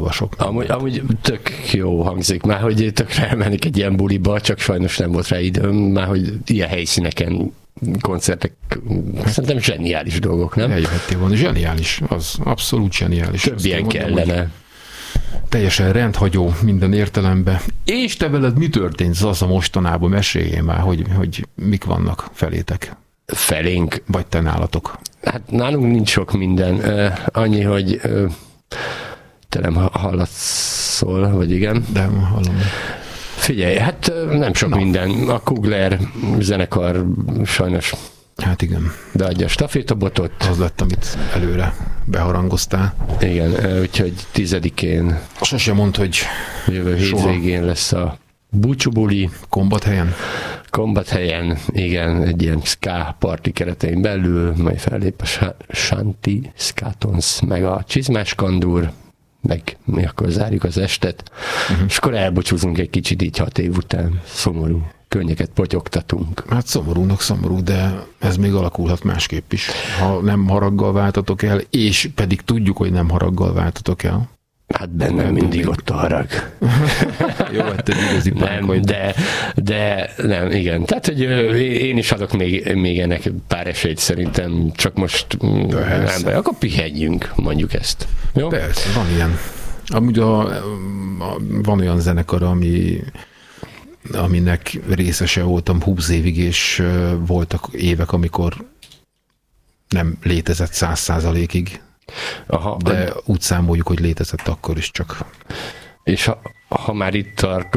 olvasok. Amúgy tök jó hangzik, már hogy tökre elmennék egy ilyen buliba, csak sajnos nem volt rá időm, már hogy ilyen helyszíneken koncertek, szerintem zseniális dolgok, nem? Eljöhettél volna, zseniális, az abszolút zseniális. Több ilyen kellene. Teljesen rendhagyó minden értelemben. És te veled mi történt az a mostanában? Meséljél már, hogy mik vannak felétek. Felénk? Vagy te nálatok? Hát nálunk nincs sok minden. Annyi, hogy te nem hallatszol, vagy igen? De hallom. Figyelj, hát nem sok minden. A Kugler zenekar sajnos hát igen. beadja a stafétabotot. Az lett, amit előre beharangoztál. Igen, úgyhogy 10-én sose mondd, hogy jövő hétvégén lesz a búcsúbuli. Kombathelyen, igen, egy ilyen ska party keretein belül, majd fellép a Shanti Skatons, meg a Csizmás Kandúr, meg mi akkor zárjuk az estet, és akkor elbúcsúzunk egy kicsit így 6 év után. Szomorú. Könnyeket potyogtatunk. Hát szomorúnak szomorú, de ez még alakulhat másképp is. Ha nem haraggal váltatok el, és pedig tudjuk, hogy nem haraggal váltatok el. Hát bennem mindig ott a harag. Jó, hát egy igazi pánk, nem, de nem, igen. Tehát, hogy én is adok még ennek pár esélyt szerintem, csak most nem baj, akkor pihenjünk, mondjuk ezt. Jó? Persze, van ilyen. Amúgy van olyan zenekar, aminek részese voltam 20 évig, és voltak évek, amikor nem létezett 100%-ig. Aha, de úgy számoljuk, hogy létezett akkor is csak. És ha már itt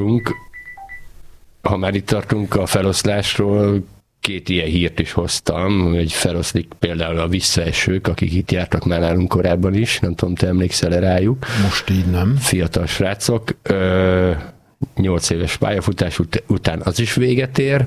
tartunk a feloszlásról, 2 ilyen hírt is hoztam, hogy feloszlik például a visszaesők, akik itt jártak már nálunk korábban is, nem tudom, te emlékszel rájuk. Most így nem. Fiatal srácok, 8 éves pályafutás után az is véget ér,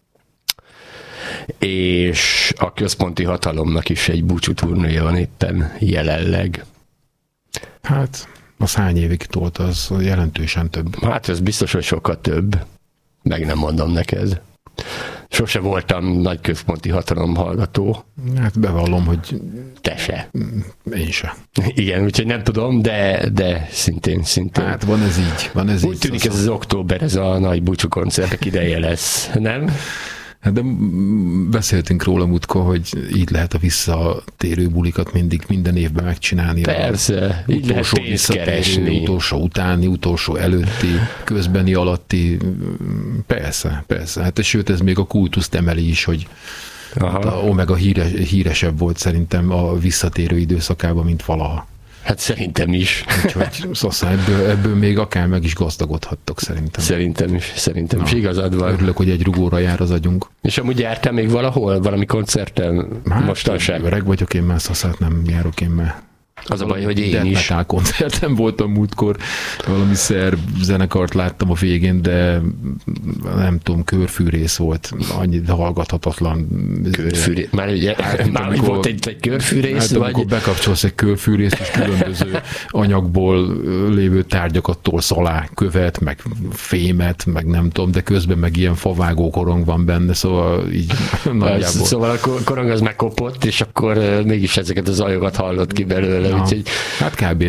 és a központi hatalomnak is egy búcsúturnéja van éppen jelenleg. Hát, az hány évig tolt, az jelentősen több. Hát ez biztos, hogy sokkal több. Meg nem mondom neked. Sose voltam nagy központi hatalom hallgató. Hát bevallom, hogy... Te se. Én se. Igen, úgyhogy nem tudom, de szintén. Hát van ez így. Úgy tűnik ez az október, ez a nagy búcsú koncertek ideje lesz, nem? Hát de beszéltünk róla múltkor, hogy így lehet a visszatérő bulikat minden évben megcsinálni. Persze, így lehet pénzt keresni. Utolsó utáni, utolsó előtti, közbeni alatti. Persze. Hát sőt, ez még a kultuszt emeli is, hogy a Omega híresebb volt szerintem a visszatérő időszakában, mint valaha. Hát szerintem is. Úgyhogy ebből még akár meg is gazdagodhattok szerintem. Szerintem is igazad van. Örülök, hogy egy rugóra jár az agyunk. És amúgy jártál még valahol, valami koncerten mostanság? Öreg vagyok én már, szaszát nem járok én már. Az a baj, hogy én is. Metal koncerten voltam múltkor, valami szerb zenekart láttam a végén, de nem tudom, körfűrész volt, annyi hallgathatatlan. Körfűrész? Már ugye, volt egy körfűrész? Hát amikor bekapcsolsz egy körfűrészt, és különböző anyagból lévő tárgyakat tolsz alá, követ, meg fémet, meg nem tudom, de közben meg ilyen favágó korong van benne, szóval így nagyjából. Szóval a korong az megkopott, és akkor mégis ezeket az ajokat hallott ki belőle. Úgyhogy hát kb.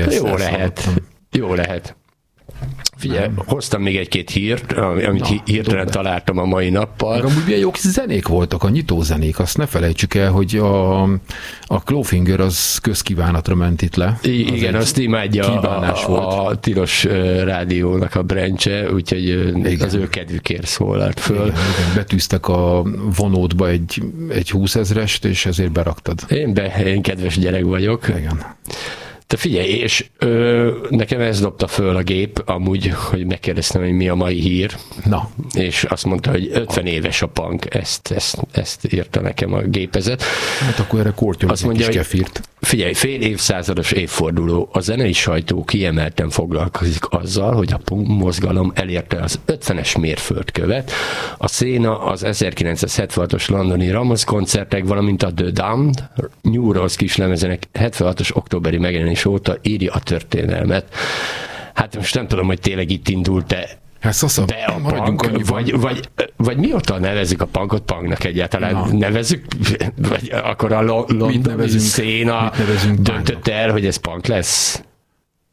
Jó lehet. Figyelj, hoztam még egy-két hírt, amit hirtelen találtam a mai nappal. Meg amúgy milyen jó kis zenék voltak, a nyitózenék, azt ne felejtsük el, hogy a Clawfinger az közkívánatra ment itt le. Igen, azt imádja a Tilos Rádiónak a brancse, úgyhogy az ő kedvükért szólalt föl. Igen, betűztek a vonódba egy 20 000-est, és ezért beraktad. Én kedves gyerek vagyok. Igen. Te figyelj, és nekem ez dobta föl a gép, amúgy, hogy megkérdeztem, hogy mi a mai hír. Na. És azt mondta, hogy 50 éves a punk, ezt írta nekem a gépezet. Hát akkor erre kortyolok egy kis kefirt. Figyelj, fél évszázados évforduló. A zenei sajtó kiemelten foglalkozik azzal, hogy a punk mozgalom elérte az 50-es mérföldkövet. A széna az 1976-os londoni Ramos koncertek, valamint a The Damned New Rose kislemezenek 76-os októberi megjelenés óta írja a történelmet. Hát most nem tudom, hogy tényleg itt indult-e be a punk, vagy mióta nevezzük a punkot punknak egyáltalán? Nevezzük? Vagy akkor a londoni széna döntött el, hogy ez punk lesz?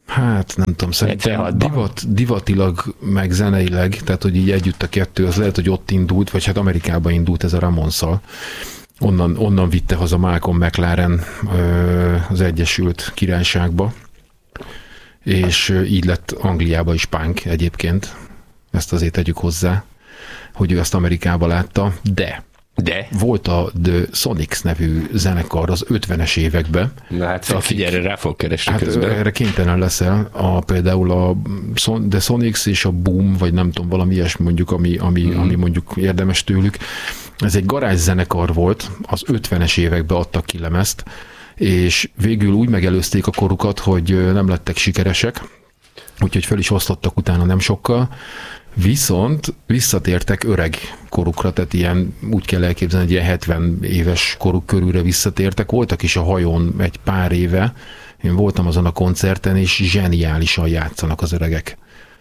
Hát nem tudom, szerintem divatilag, meg zeneileg, tehát hogy így együtt a kettő, az lehet, hogy ott indult, vagy hát Amerikában indult ez a Ramonszal. Onnan vitte haza Malcolm McLaren az Egyesült Királyságba, és így lett Angliába is punk egyébként. Ezt azért tegyük hozzá, hogy ő ezt Amerikába látta, de volt a The Sonics nevű zenekar az 50-es években. Na hát figyelj, rá fog keresni közben. Erre kénytelen leszel. Például a The Sonics és a Boom, vagy nem tudom, valami ilyesmi mondjuk, ami mondjuk érdemes tőlük. Ez egy garázszenekar volt, az 50-es években adtak ki lemezt, és végül úgy megelőzték a korukat, hogy nem lettek sikeresek, úgyhogy fel is osztottak utána nem sokkal, viszont visszatértek öreg korukra, tehát ilyen, úgy kell elképzelni, hogy ilyen 70 éves koruk körülre visszatértek. Voltak is a hajón egy pár éve, én voltam azon a koncerten, és zseniálisan játszanak az öregek.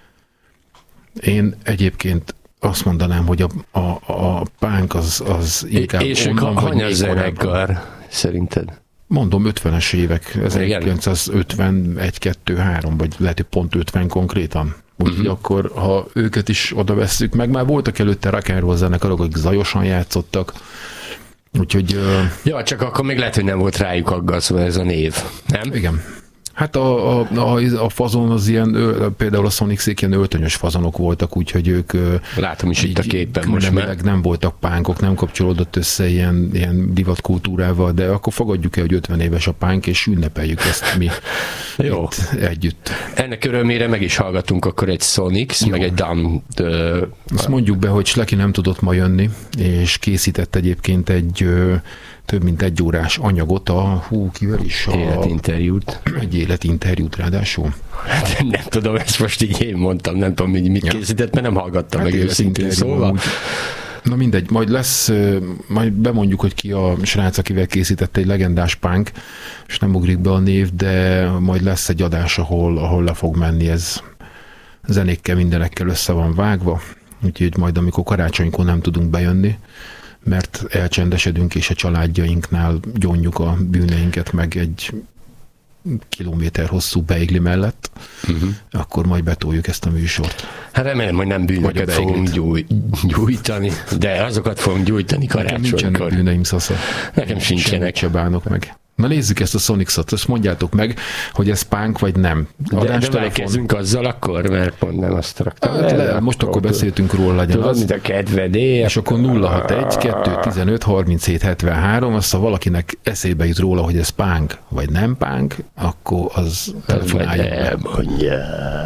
Én egyébként azt mondanám, hogy a punk az inkább és onnan, vagy még zenekar, szerinted? Mondom, 50-es évek, 1951, 2, 3, vagy lehet, hogy pont 50 konkrétan. Úgyhogy akkor, ha őket is oda vesszük meg, már voltak előtte rock and roll zenekarok, akik zajosan játszottak, úgyhogy... Ja, csak akkor még lehet, hogy nem volt rájuk aggasztva ez a név, nem? Igen. Hát a fazon az ilyen, például a Sonics-ék ilyen öltönyös fazonok voltak, úgyhogy ők... Látom is itt a képen most már. Nem voltak pánkok, nem kapcsolódott össze ilyen divatkultúrával, de akkor fogadjuk el, hogy 50 éves a pánk, és ünnepeljük ezt mi jó. Együtt. Ennek örömére meg is hallgatunk akkor egy Sonics, meg egy Damn. Azt mondjuk be, hogy Sleki nem tudott ma jönni, és készített egyébként egy több mint 1 órás anyagot kivel is? Életinterjút. Egy életinterjút ráadásul. Hát nem tudom, ezt most így én mondtam, nem tudom, mit készített, mert nem hallgattam meg őszintén, szóval. Úgy. Na mindegy, majd bemondjuk, hogy ki a srác, akivel készített egy legendás punk, és nem ugrik be a név, de majd lesz egy adás, ahol le fog menni, ez zenékkel, mindenekkel össze van vágva, úgyhogy majd amikor karácsonykor nem tudunk bejönni, mert elcsendesedünk, és a családjainknál gyónjuk a bűneinket meg egy kilométer hosszú beigli mellett, akkor majd betoljuk ezt a műsort. Hát remélem, hogy nem bűnöket fogunk gyújtani, de azokat fogunk gyújtani karácsonykor. Nekem nincsenek bűneim, Szasza. Nekem sincsenek. Se bánok meg. Na nézzük ezt a Sonics-ot, azt mondjátok meg, hogy ez punk vagy nem. De belekezdünk azzal akkor, mert pont nem azt raktam. Most akkor beszéltünk róla, legyen az. Mint a kedvedély. És akkor 061 215 37 73, azt ha valakinek eszébe jut róla, hogy ez punk vagy nem punk, akkor az telefonáljon. Mondja.